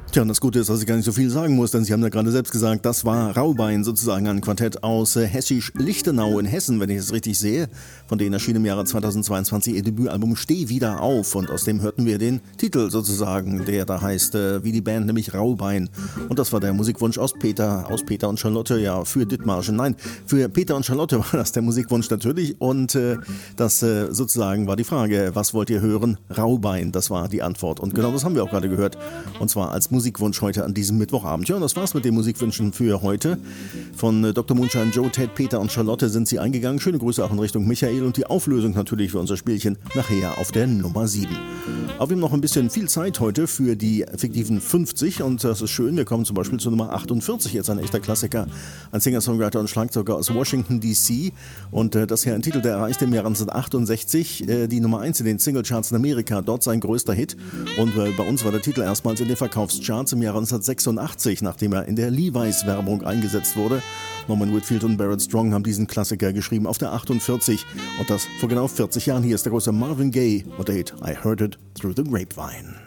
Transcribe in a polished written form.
Tja, und das Gute ist, dass ich gar nicht so viel sagen muss, denn Sie haben ja gerade selbst gesagt, das war Rauhbein, sozusagen ein Quartett aus Hessisch-Lichtenau in Hessen, wenn ich es richtig sehe. Von denen erschien im Jahre 2022 ihr Debütalbum Steh wieder auf und aus dem hörten wir den Titel sozusagen, der da heißt, wie die Band, nämlich Rauhbein. Und das war der Musikwunsch aus Peter und Charlotte, ja, für Dithmarschen. Nein, für Peter und Charlotte war das der Musikwunsch natürlich und das sozusagen war die Frage, was wollt ihr hören? Rauhbein, das war die Antwort und genau das haben wir auch gerade gehört und zwar als Musikwunsch heute an diesem Mittwochabend. Ja, und das war's mit den Musikwünschen für heute. Von Dr. Moonshine, Joe, Ted, Peter und Charlotte sind sie eingegangen. Schöne Grüße auch in Richtung Michael und die Auflösung natürlich für unser Spielchen nachher auf der Nummer 7. Aber wir haben noch ein bisschen viel Zeit heute für die fiktiven 50 und das ist schön. Wir kommen zum Beispiel zur Nummer 48, jetzt ein echter Klassiker. Ein Singer-Songwriter und Schlagzeuger aus Washington D.C. und das hier ein Titel, der erreichte im Jahr 1968 die Nummer 1 in den Singlecharts in Amerika. Dort sein größter Hit und bei uns war der Titel erstmals in den Verkaufscharts im Jahre 1986, nachdem er in der Levi's-Werbung eingesetzt wurde. Norman Whitfield und Barrett Strong haben diesen Klassiker geschrieben auf der 48 und das vor genau 40 Jahren. Hier ist der große Marvin Gaye und der Hit I Heard It Through the Grapevine.